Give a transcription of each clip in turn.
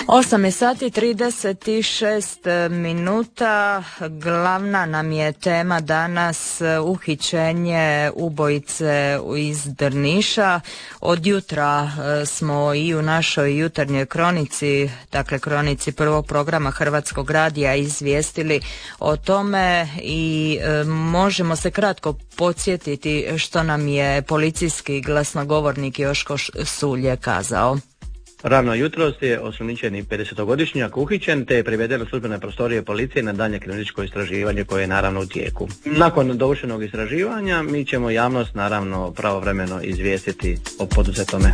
8:36. Glavna nam je tema danas uhićenje ubojice iz Drniša. Od jutra smo i u našoj jutarnjoj kronici, dakle kronici prvog programa Hrvatskog radija, izvijestili o tome i možemo se kratko podsjetiti što nam je policijski glasnogovornik Joško Sulje kazao. Rano jutros je osumnjičeni 50-godišnjak uhićen te je priveden u službene prostorije policije na daljnje kriminalističko istraživanje koje je naravno u tijeku. Nakon dovršenog istraživanja mi ćemo javnost naravno pravovremeno izvijestiti o poduzetome.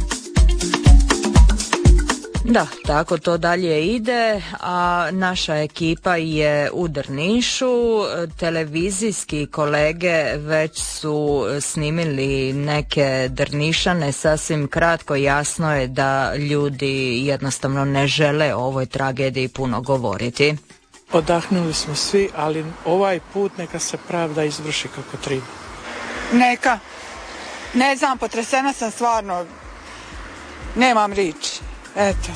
Da, tako to dalje ide, a naša ekipa je u Drnišu. Televizijski kolege već su snimili neke Drnišane. Sasvim kratko, jasno je da ljudi jednostavno ne žele o ovoj tragediji puno govoriti. Odahnuli smo svi, ali ovaj put neka se pravda izvrši kako treba. Neka. Ne znam, potresena sam stvarno. Nemam riječi. Eto.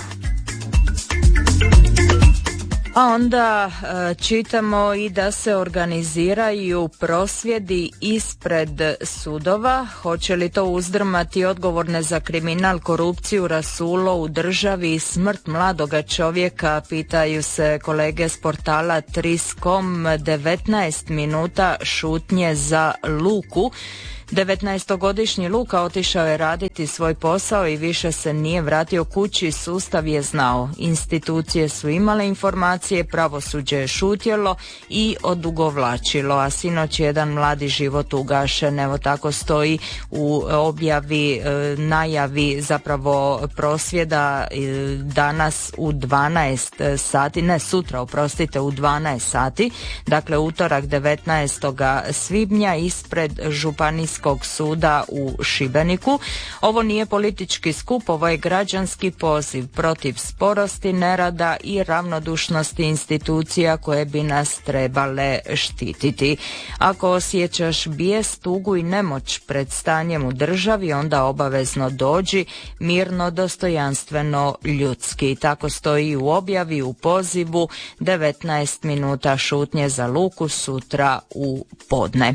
A onda čitamo i da se organiziraju prosvjedi ispred sudova. Hoće li to uzdrmati odgovorne za kriminal, korupciju, rasulo u državi i smrt mladoga čovjeka, pitaju se kolege s portala Tris.com. 19 minuta šutnje za Luku. 19-godišnji Luka otišao je raditi svoj posao i više se nije vratio kući. Sustav je znao, institucije su imale informacije, pravosuđe je šutjelo i odugovlačilo, a sinoć je jedan mladi život ugašen. Evo tako stoji u objavi, najavi zapravo prosvjeda danas u 12 sati, ne sutra, oprostite, u 12 sati, dakle utorak 19. svibnja ispred Županijskog suda u Šibeniku. Ovo nije politički skup, ovo je građanski poziv protiv sporosti, nerada i ravnodušnosti institucija koje bi nas trebale štititi. Ako osjećaš bijes, tugu i nemoć pred stanjem u državi, onda obavezno dođi, mirno, dostojanstveno, ljudski. Tako stoji u objavi, u pozivu. 19 minuta šutnje za Luku sutra u podne.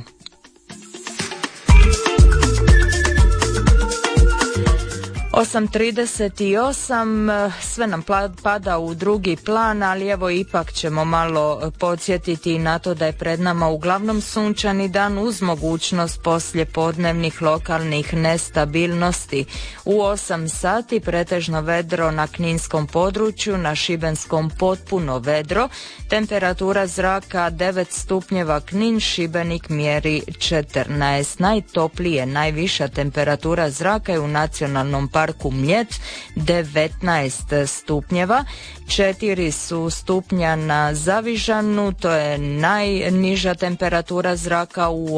8:38, sve nam pada u drugi plan, ali evo ipak ćemo malo podsjetiti na to da je pred nama uglavnom sunčani dan uz mogućnost poslijepodnevnih lokalnih nestabilnosti. U 8 sati pretežno vedro na kninskom području, na šibenskom potpuno vedro, temperatura zraka 9 stupnjeva Knin, Šibenik mjeri 14. Najtoplije, najviša temperatura zraka je u nacionalnom parku Mljet 19 stupnjeva, 4 su stupnja na Zavižanu, to je najniža temperatura zraka u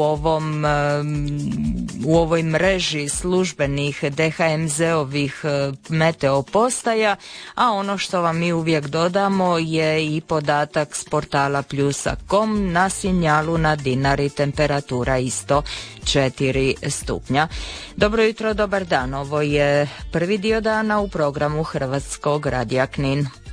ovoj mreži službenih DHMZ-ovih meteopostaja, a ono što vam mi uvijek dodamo je i podatak s portala Plusa.com. Na Sinjalu na Dinari temperatura isto 4 stupnja. Dobro jutro, dobar dan, ovo je prvi dio dana u programu Hrvatskog radija Knin.